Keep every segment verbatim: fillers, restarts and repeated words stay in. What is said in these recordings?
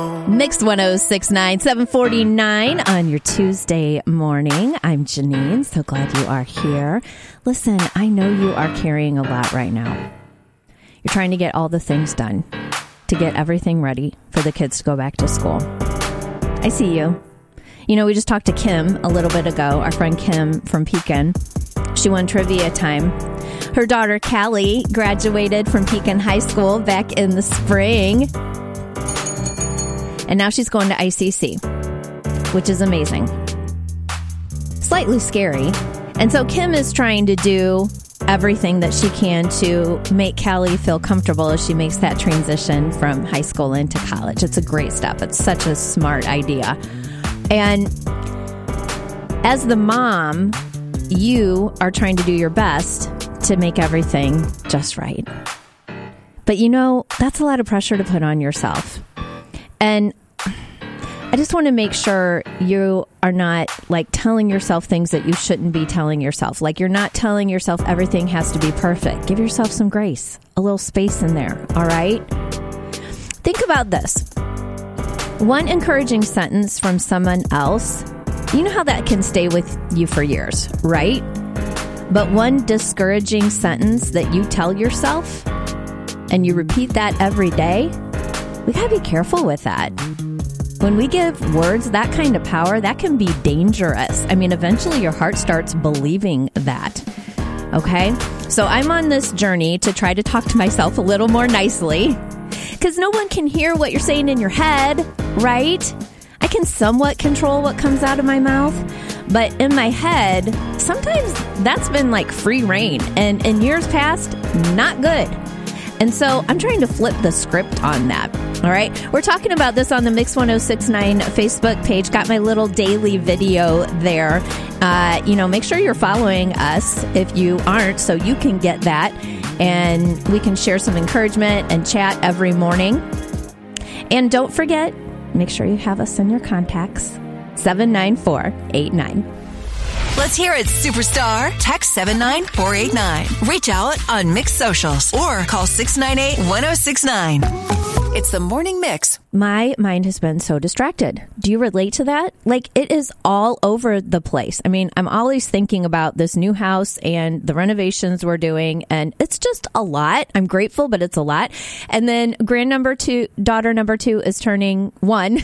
Mix one oh six point nine, seven forty-nine on your Tuesday morning. I'm Janine. So glad you are here. Listen, I know you are carrying a lot right now. You're trying to get all the things done to get everything ready for the kids to go back to school. I see you. You know, we just talked to Kim a little bit ago, our friend Kim from Pekin. She won trivia time. Her daughter, Callie, graduated from Pekin High School back in the spring. And now she's going to I C C, which is amazing. Slightly scary. And so Kim is trying to do everything that she can to make Callie feel comfortable as she makes that transition from high school into college. It's a great step. It's such a smart idea. And as the mom, you are trying to do your best to make everything just right. But you know, that's a lot of pressure to put on yourself. And I just want to make sure you are not like telling yourself things that you shouldn't be telling yourself. Like you're not telling yourself everything has to be perfect. Give yourself some grace, a little space in there. All right. Think about this. One encouraging sentence from someone else, you know how that can stay with you for years, right? But one discouraging sentence that you tell yourself and you repeat that every day, we gotta be careful with that. When we give words that kind of power, that can be dangerous. I mean, eventually your heart starts believing that. Okay? So I'm on this journey to try to talk to myself a little more nicely because no one can hear what you're saying in your head, right? I can somewhat control what comes out of my mouth, but in my head, sometimes that's been like free reign. And in years past, not good. And so I'm trying to flip the script on that. All right. We're talking about this on the Mix one oh six point nine Facebook page. Got my little daily video there. Uh, you know, make sure you're following us if you aren't, so you can get that. And we can share some encouragement and chat every morning. And don't forget, make sure you have us in your contacts. seven nine four eight nine. Let's hear it, superstar. Text seven nine four eight nine. Reach out on Mix Socials or call six nine eight, one oh six nine. It's the Morning Mix. My mind has been so distracted. Do you relate to that? Like, it is all over the place. I mean, I'm always thinking about this new house and the renovations we're doing, and it's just a lot. I'm grateful, but it's a lot. And then grand number two, daughter number two is turning one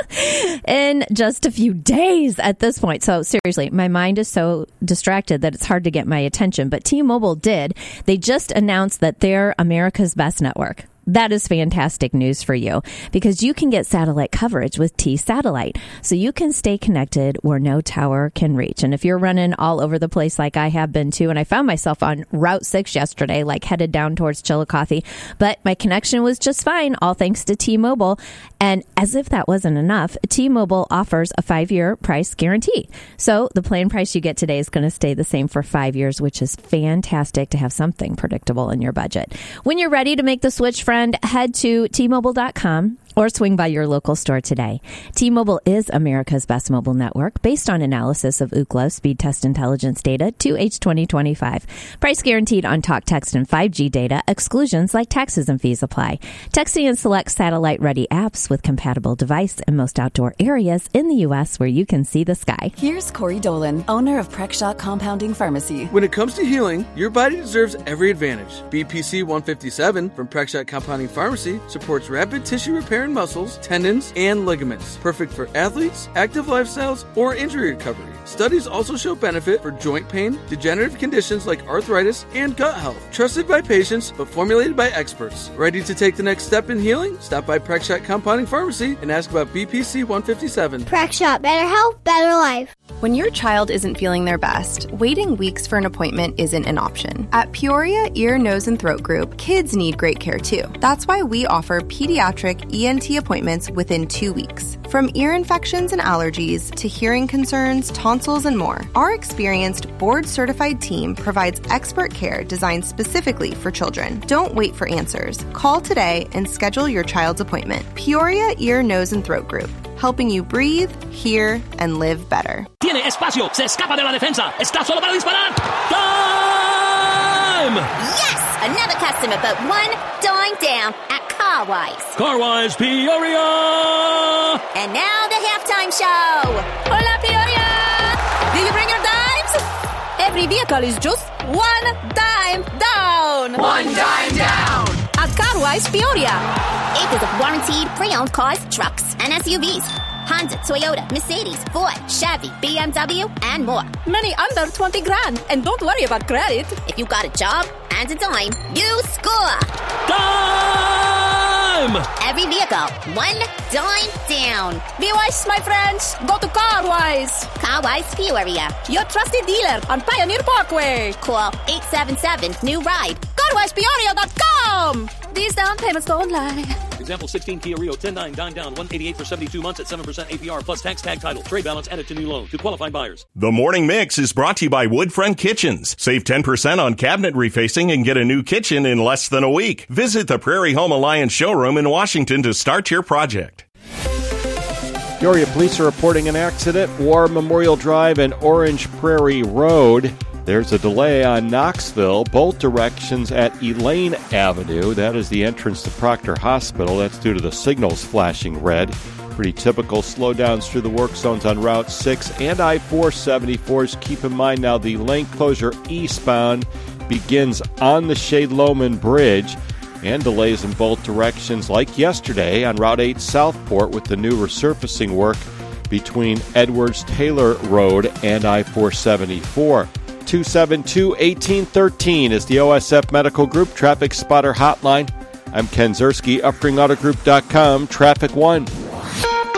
in just a few days at this point. So seriously, my mind is so distracted that it's hard to get my attention. But T-Mobile did. They just announced that they're America's best network. That is fantastic news for you because you can get satellite coverage with T-Satellite. So you can stay connected where no tower can reach. And if you're running all over the place like I have been too, and I found myself on Route six yesterday, like headed down towards Chillicothe, but my connection was just fine, all thanks to T-Mobile. And as if that wasn't enough, T-Mobile offers a five-year price guarantee. So the plan price you get today is going to stay the same for five years, which is fantastic to have something predictable in your budget. When you're ready to make the switch, friend, head to T Mobile dot com or swing by your local store today. T-Mobile is America's best mobile network based on analysis of Ookla speed test intelligence data to H twenty twenty-five. Price guaranteed on talk, text, and five G data. Exclusions like taxes and fees apply. Texting and select satellite-ready apps with compatible device in most outdoor areas in the U S where you can see the sky. Here's Corey Dolan, owner of Prexshot Compounding Pharmacy. When it comes to healing, your body deserves every advantage. B P C one fifty-seven from Prexshot Compounding Pharmacy supports rapid tissue repair in muscles, tendons, and ligaments. Perfect for athletes, active lifestyles, or injury recovery. Studies also show benefit for joint pain, degenerative conditions like arthritis, and gut health. Trusted by patients, but formulated by experts. Ready to take the next step in healing? Stop by Prexshot Compounding Pharmacy and ask about B P C one fifty-seven. Prexshot, better health, better life. When your child isn't feeling their best, waiting weeks for an appointment isn't an option. At Peoria Ear, Nose, and Throat Group, kids need great care too. That's why we offer pediatric E N T appointments within two weeks. From ear infections and allergies to hearing concerns, tonsils, and more, our experienced board-certified team provides expert care designed specifically for children. Don't wait for answers. Call today and schedule your child's appointment. Peoria Ear, Nose, and Throat Group, helping you breathe, hear, and live better. Tiene espacio, se escapa de la defensa, está solo para disparar. Time! Yes! Another customer but one dime down at Carwise. Carwise Peoria! And now the halftime show. Hola, Peoria! Do you bring your dimes? Every vehicle is just one dime down. One dime down. At Carwise Peoria. Acres of warranted pre-owned cars, trucks, and S U Vs. Honda, Toyota, Mercedes, Ford, Chevy, B M W, and more. Many under twenty grand. And don't worry about credit. If you got a job and a dime, you score. Dime! Every vehicle, one dime down. Be wise, my friends. Go to Carwise. Carwise Peoria. Your trusted dealer on Pioneer Parkway. Call eight seven seven, new ride. Carwise Peoria dot com. These down payments don't lie. Example sixteen Kia Rio ten nine dime down one eighty-eight for seventy-two months at seven percent A P R plus tax tag title. Trade balance added to new loan to qualifying buyers. The Morning Mix is brought to you by Woodfront Kitchens. Save ten percent on cabinet refacing and get a new kitchen in less than a week. Visit the Prairie Home Alliance showroom in Washington to start your project. Peoria police are reporting an accident, War Memorial Drive and Orange Prairie Road. There's a delay on Knoxville, both directions at Elaine Avenue. That is the entrance to Proctor Hospital. That's due to the signals flashing red. Pretty typical slowdowns through the work zones on Route six and I four seventy-fours. Keep in mind now the lane closure eastbound begins on the Shade Loman Bridge, and delays in both directions like yesterday on Route eight Southport with the new resurfacing work between Edwards-Taylor Road and I four seventy-four. two seven two, one eight one three is the O S F Medical Group Traffic Spotter Hotline. I'm Ken Zerski, Uppering Auto Group dot com, Traffic One.